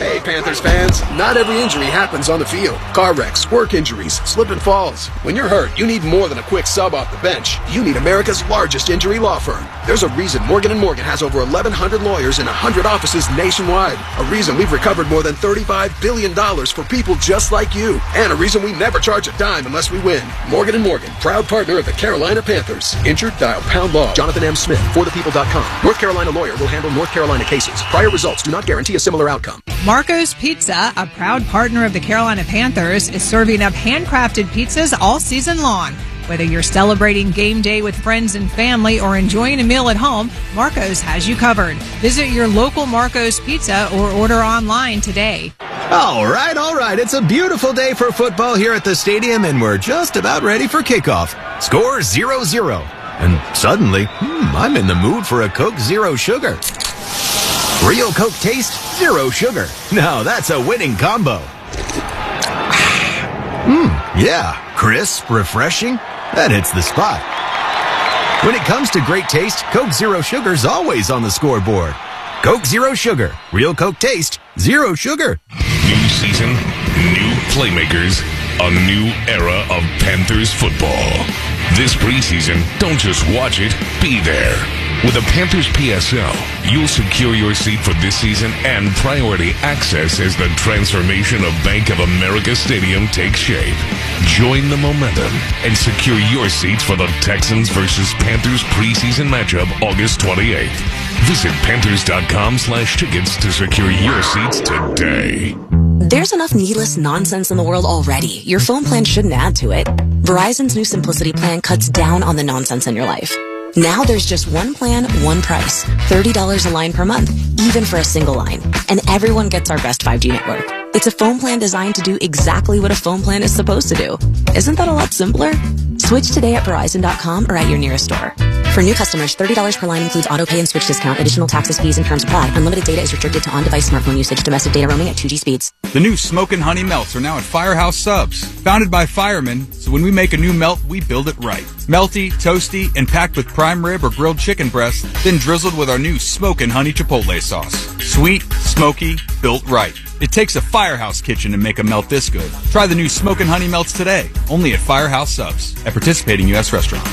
Hey, Panthers fans, not every injury happens on the field. Car wrecks, work injuries, slip and falls. When you're hurt, you need more than a quick sub off the bench. You need America's largest injury law firm. There's a reason Morgan & Morgan has over 1,100 lawyers in 100 offices nationwide. A reason we've recovered more than $35 billion for people just like you. And a reason we never charge a dime unless we win. Morgan & Morgan, proud partner of the Carolina Panthers. Injured? Dial pound law. Jonathan M. Smith, forthepeople.com. North Carolina lawyer will handle North Carolina cases. Prior results do not guarantee a similar outcome. Marco's Pizza, a proud partner of the Carolina Panthers, is serving up handcrafted pizzas all season long. Whether you're celebrating game day with friends and family or enjoying a meal at home, Marco's has you covered. Visit your local Marco's Pizza or order online today. All right. It's a beautiful day for football here at the stadium, and we're just about ready for kickoff. Score 0-0. And suddenly, I'm in the mood for a Coke Zero Sugar. Real Coke taste, zero sugar. Now that's a winning combo. Yeah, crisp, refreshing. That hits the spot. When it comes to great taste, Coke Zero Sugar's always on the scoreboard. Coke Zero Sugar. Real Coke taste, zero sugar. New season, new playmakers, a new era of Panthers football. This preseason, don't just watch it, be there. With a Panthers PSL, you'll secure your seat for this season and priority access as the transformation of Bank of America Stadium takes shape. Join the momentum and secure your seats for the Texans versus Panthers preseason matchup August 28th. Visit Panthers.com/tickets to secure your seats today. There's enough needless nonsense in the world already. Your phone plan shouldn't add to it. Verizon's new Simplicity plan cuts down on the nonsense in your life. Now there's just one plan, one price. $30 a line per month, even for a single line. And everyone gets our best 5G network. It's a phone plan designed to do exactly what a phone plan is supposed to do. Isn't that a lot simpler? Switch today at Verizon.com or at your nearest store. For new customers, $30 per line includes auto pay and switch discount. Additional taxes, fees, and terms apply. Unlimited data is restricted to on-device smartphone usage. Domestic data roaming at 2G speeds. The new Smokin' Honey Melts are now at Firehouse Subs. Founded by firemen, so when we make a new melt, we build it right. Melty, toasty, and packed with prime rib or grilled chicken breast, then drizzled with our new Smokin' Honey Chipotle sauce. Sweet, smoky, built right. It takes a Firehouse kitchen to make a melt this good. Try the new Smokin' Honey Melts today, only at Firehouse Subs, at participating U.S. restaurants.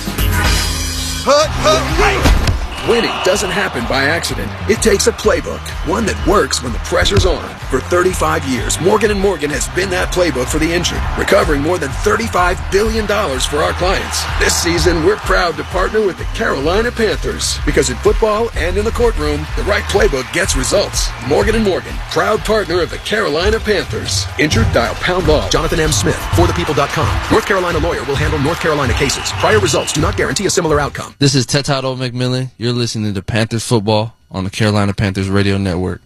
Winning doesn't happen by accident. It takes a playbook, one that works when the pressure's on. For 35 years, Morgan & Morgan has been that playbook for the injured, recovering more than $35 billion for our clients. This season, we're proud to partner with the Carolina Panthers, because in football and in the courtroom, the right playbook gets results. Morgan & Morgan, proud partner of the Carolina Panthers. Injured? Dial pound law. Jonathan M. Smith, forthepeople.com. North Carolina lawyer will handle North Carolina cases. Prior results do not guarantee a similar outcome. This is Tetato McMillan. You're listening to Panthers football on the Carolina Panthers radio network.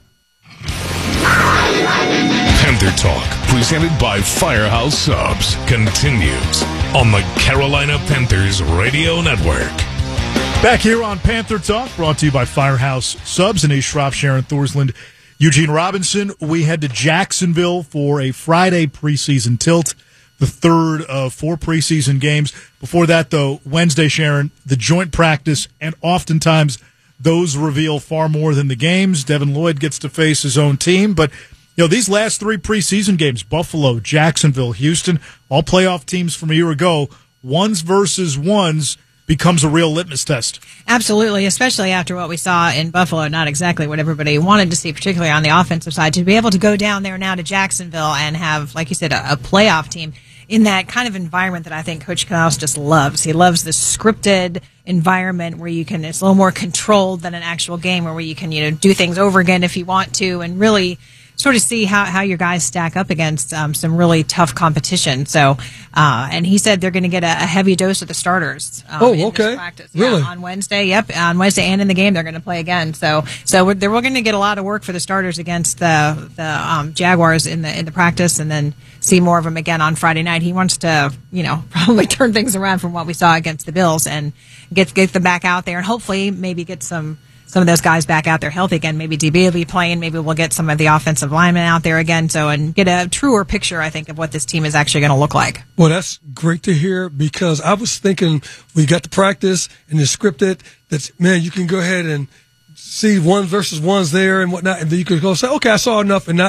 Panther Talk, presented by Firehouse Subs, continues on the Carolina Panthers radio network. Back here on Panther Talk, brought to you by Firehouse Subs and Ace Schroff, Sharon Thorsland, Eugene Robinson. We head to Jacksonville for a Friday preseason tilt, the third of 4 preseason games. Before that, though, Wednesday, Sharon, the joint practice, and oftentimes those reveal far more than the games. Devin Lloyd gets to face his own team, but these last 3 preseason games, Buffalo, Jacksonville, Houston, all playoff teams from a year ago, ones versus ones becomes a real litmus test. Absolutely, especially after what we saw in Buffalo, not exactly what everybody wanted to see, particularly on the offensive side. To be able to go down there now to Jacksonville and have, like you said, a playoff team in that kind of environment that I think Coach Knaus just loves. He loves this scripted environment where it's a little more controlled than an actual game, where you can do things over again if you want to, and really sort of see how your guys stack up against some really tough competition. So, and he said they're going to get a heavy dose of the starters. In this practice. Really? Yeah, on Wednesday. Yep, on Wednesday and in the game they're going to play again. So we're going to get a lot of work for the starters against the Jaguars in the practice, and then see more of them again on Friday night. He wants to probably turn things around from what we saw against the Bills and get them back out there, and hopefully maybe get some of those guys back out there healthy again. Maybe DB will be playing. Maybe we'll get some of the offensive linemen out there again. And get a truer picture, I think, of what this team is actually going to look like. Well, that's great to hear, because I was thinking we got the practice and the scripted. You can go ahead and see one versus ones there and whatnot, and then you could go say, okay, I saw enough, and not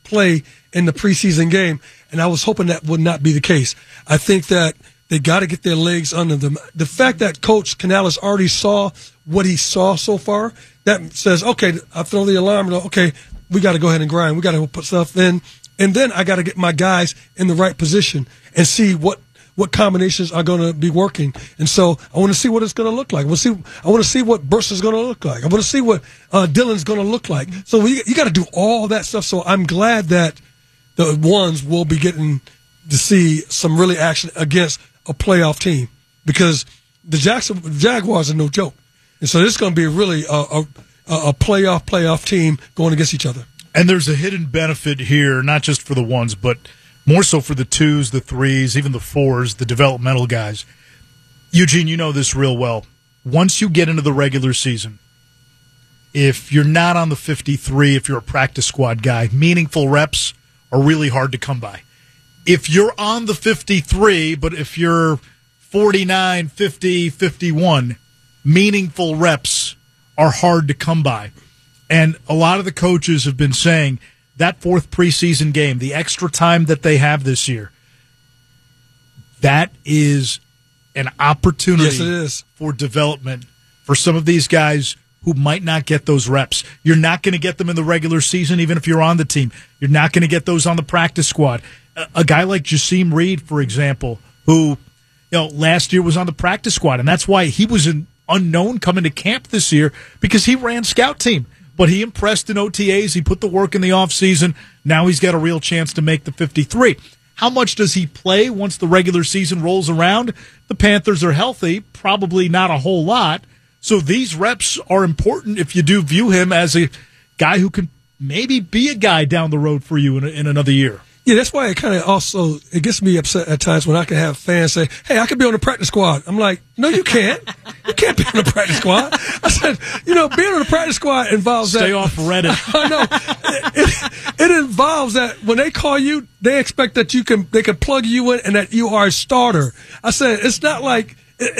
play in the preseason game, and I was hoping that would not be the case. I think that they got to get their legs under them. The fact that Coach Canales already saw what he saw so far, that says, okay, I throw the alarm, okay, we got to go ahead and grind. We got to put stuff in, and then I got to get my guys in the right position and see what combinations are going to be working. And so I want to see what it's going to look like. I want to see what Burst is going to look like. I want to see what Dylan's going to look like. So you got to do all that stuff. So I'm glad that the ones will be getting to see some really action against a playoff team, because the Jaguars are no joke. And so this is going to be really a playoff team going against each other. And there's a hidden benefit here, not just for the ones, but more so for the 2s, the 3s, even the 4s, the developmental guys. Eugene, you know this real well. Once you get into the regular season, if you're not on the 53, if you're a practice squad guy, meaningful reps are really hard to come by. If you're on the 53, but if you're 49, 50, 51, meaningful reps are hard to come by. And a lot of the coaches have been saying that 4th preseason game, the extra time that they have this year, that is an opportunity yes, it is. For development for some of these guys who might not get those reps. You're not going to get them in the regular season, even if you're on the team. You're not going to get those on the practice squad. A guy like Jasim Reed, for example, who last year was on the practice squad, and that's why he was an unknown coming to camp this year, because he ran scout team. But he impressed in OTAs. He put the work in the offseason. Now he's got a real chance to make the 53. How much does he play once the regular season rolls around? The Panthers are healthy, probably not a whole lot. So these reps are important if you do view him as a guy who can maybe be a guy down the road for you in another year. Yeah, that's why it kind of also, it gets me upset at times when I can have fans say, hey, I could be on the practice squad. I'm like, no, you can't. You can't be on the practice squad. I said, being on the practice squad involves Stay off Reddit. I know. It involves that when they call you, they expect that they can plug you in and that you are a starter. I said, it's not like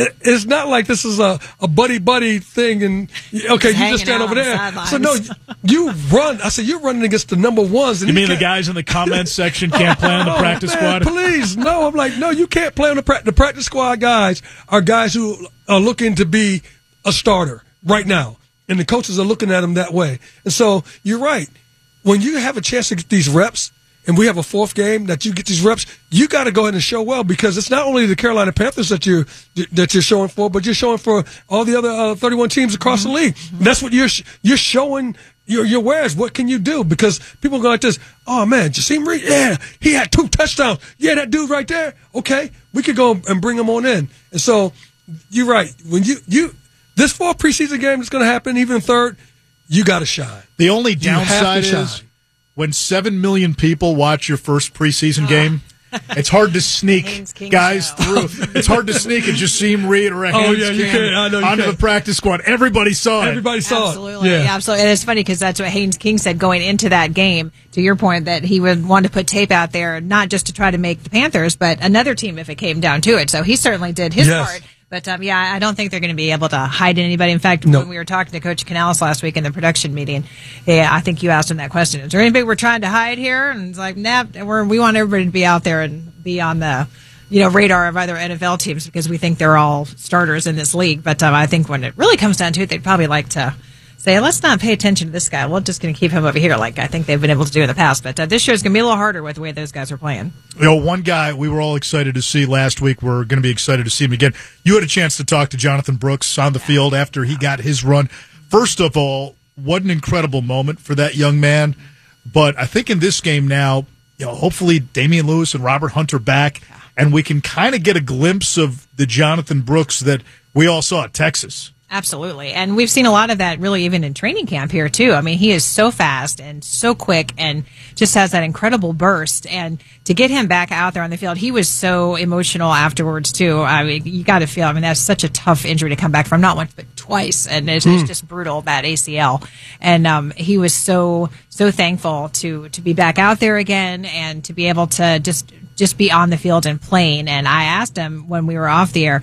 this is a buddy thing and okay, you just stand over there. So no, you run. I said you're running against the number ones. And you mean the guys in the comments section can't play on the practice squad? Please, no. I'm like, no, you can't play on the practice squad. Guys are guys who are looking to be a starter right now, and the coaches are looking at them that way. And so you're right. When you have a chance to get these reps, and we have a 4th game that you get these reps, you got to go ahead and show well, because it's not only the Carolina Panthers that you're showing for, but you're showing for all the other 31 teams across the league. Mm-hmm. That's what you're showing your wares. What can you do? Because people go like this, oh man, Jasim Reed, yeah, he had 2 touchdowns. Yeah, that dude right there. Okay, we could go and bring him on in. And so you're right. When this 4th preseason game is going to happen, even 3rd, you got to shine. The only downside is when 7 million people watch your first preseason game, it's hard to sneak guys through. It's hard to sneak a Jasim Reed or a Haynes King onto the practice squad. Everybody saw it. Everybody saw it. Yeah, absolutely. And it's funny because that's what Haynes King said going into that game, to your point, that he would want to put tape out there, not just to try to make the Panthers, but another team if it came down to it. So he certainly did his part. But, I don't think they're going to be able to hide anybody. In fact, when we were talking to Coach Canales last week in the production meeting, I think you asked him that question. Is there anybody we're trying to hide here? And it's like, nah, we want everybody to be out there and be on the radar of other NFL teams because we think they're all starters in this league. But I think when it really comes down to it, they'd probably like to say, let's not pay attention to this guy. We're just going to keep him over here like I think they've been able to do in the past. But this year is going to be a little harder with the way those guys are playing. One guy we were all excited to see last week, we're going to be excited to see him again. You had a chance to talk to Jonathan Brooks on the field after he got his run. First of all, what an incredible moment for that young man. But I think in this game now, hopefully Damian Lewis and Robert Hunt are back, and we can kind of get a glimpse of the Jonathan Brooks that we all saw at Texas. Absolutely. And we've seen a lot of that really even in training camp here, too. I mean, he is so fast and so quick and just has that incredible burst. And to get him back out there on the field, he was so emotional afterwards, too. I mean, you got to feel, that's such a tough injury to come back from, not once, but twice. And it's just brutal, that ACL. And he was so thankful to be back out there again and to be able to just be on the field and playing. And I asked him when we were off the air,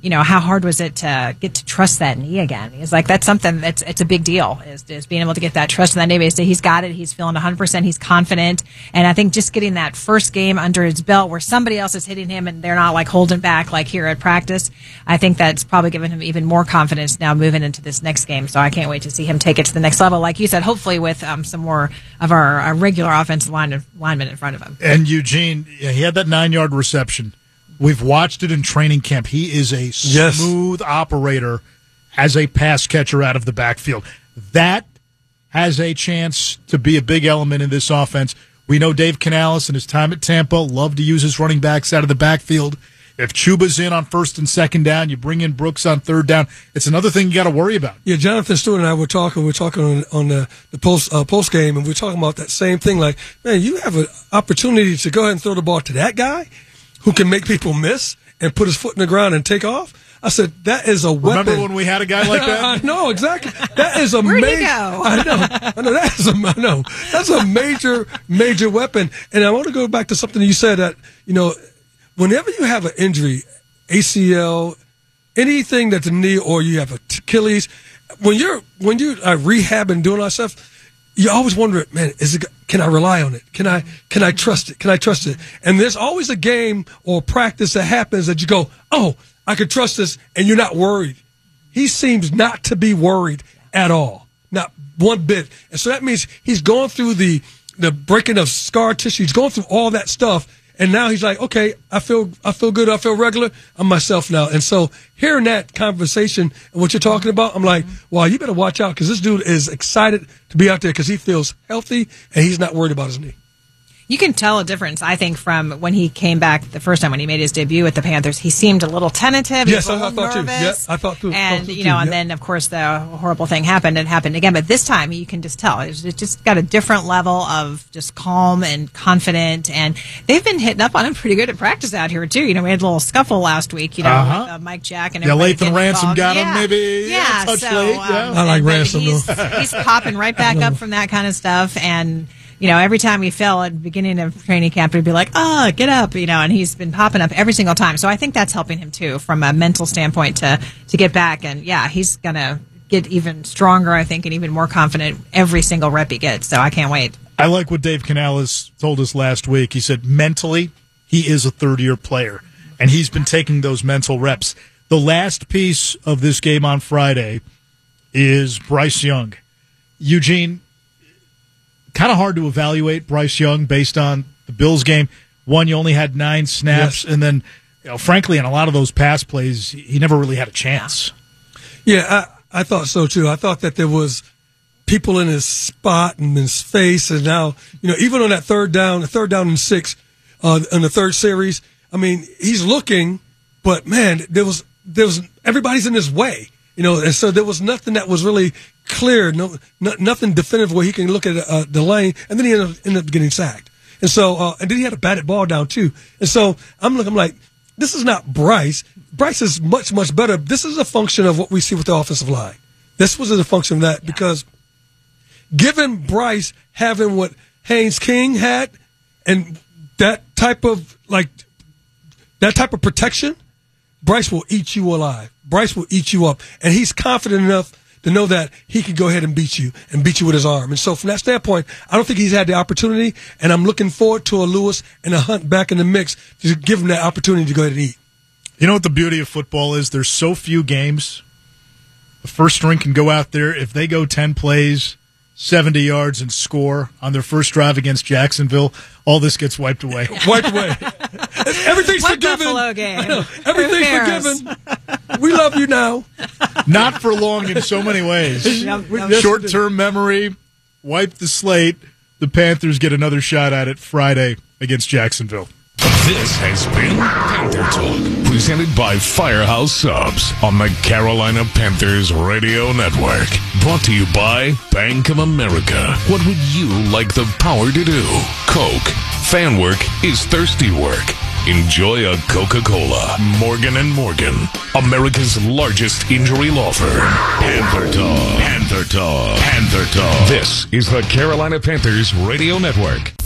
how hard was it to get to trust that knee again? He's like, that's something it's a big deal is being able to get that trust in that knee. But he's got it. He's feeling 100%. He's confident. And I think just getting that first game under his belt where somebody else is hitting him and they're not like holding back like here at practice, I think that's probably given him even more confidence now moving into this next game. So I can't wait to see him take it to the next level. Like you said, hopefully with some more of our regular offensive linemen in front of him. And Eugene, he had that 9-yard reception. We've watched it in training camp. He is a smooth operator as a pass catcher out of the backfield. That has a chance to be a big element in this offense. We know Dave Canales and his time at Tampa loved to use his running backs out of the backfield. If Chuba's in on first and second down, you bring in Brooks on third down. It's another thing you got to worry about. Yeah, Jonathan Stewart and I were talking. On the post game, and we're talking about that same thing. Like, man, you have an opportunity to go ahead and throw the ball to that guy who can make people miss and put his foot in the ground and take off. I said, that is a weapon. Remember when we had a guy like that? I know, exactly. That is a Where'd major. he go? I know. That's a major weapon. And I want to go back to something you said that, whenever you have an injury, ACL, anything that's a knee or you have Achilles, when you're rehabbing, doing all that stuff, you always wonder, man, can I rely on it? Can I trust it? Can I trust it? And there's always a game or practice that happens that you go, oh, I can trust this, and you're not worried. He seems not to be worried at all, not one bit. And so that means he's going through the breaking of scar tissue. He's going through all that stuff. And now he's like, okay, I feel good. I feel regular. I'm myself now. And so hearing that conversation and what you're talking about, I'm like, wow, you better watch out because this dude is excited to be out there because he feels healthy and he's not worried about his knee. You can tell a difference, I think, from when he came back the first time when he made his debut with the Panthers. He seemed a little tentative. Yes, he was a little nervous. Too. Yeah, I thought too. And then of course the horrible thing happened and happened again. But this time you can just tell it's just got a different level of just calm and confident. And they've been hitting up on him pretty good at practice out here too. We had a little scuffle last week. With Mike Jack and Lathan Ransom got him maybe. Yeah, touch late. I like Ransom. He's popping right back up from that kind of stuff and. Every time he fell at the beginning of training camp, he'd be like, oh, get up, and he's been popping up every single time. So I think that's helping him, too, from a mental standpoint to get back. And, yeah, he's going to get even stronger, I think, and even more confident every single rep he gets. So I can't wait. I like what Dave Canales told us last week. He said mentally he is a third-year player, and he's been taking those mental reps. The last piece of this game on Friday is Bryce Young. Eugene, kind of hard to evaluate Bryce Young based on the Bills game. One, you only had 9 snaps, and then, frankly, in a lot of those pass plays, he never really had a chance. Yeah, I thought so, too. I thought that there was people in his spot and his face, and now, even on that third down and 6 in the third series, I mean, he's looking, but, man, there was everybody's in his way. And so there was nothing that was really clear, nothing definitive where he can look at the lane, and then he ended up getting sacked. And so, and then he had a batted ball down too. And so I'm like, this is not Bryce. Bryce is much, much better. This is a function of what we see with the offensive line. This was a function of that because given Bryce having what Haynes King had and that type of protection, Bryce will eat you alive. Bryce will eat you up. And he's confident enough to know that he can go ahead and beat you with his arm. And so from that standpoint, I don't think he's had the opportunity, and I'm looking forward to a Lewis and a Hunt back in the mix to give him that opportunity to go ahead and eat. You know what the beauty of football is? There's so few games. The first string can go out there. If they go 10 plays, 70 yards, and score on their first drive against Jacksonville, all this gets wiped away. Everything's what forgiven. Buffalo game? Everything's forgiven. We love you now. Not for long in so many ways. Short-term memory, wipe the slate. The Panthers get another shot at it Friday against Jacksonville. This has been Panther Talk, presented by Firehouse Subs on the Carolina Panthers Radio Network. Brought to you by Bank of America. What would you like the power to do? Coke. Fan work is thirsty work. Enjoy a Coca-Cola. Morgan & Morgan, America's largest injury law firm. Panther Talk. Panther Talk. Panther Talk. This is the Carolina Panthers Radio Network.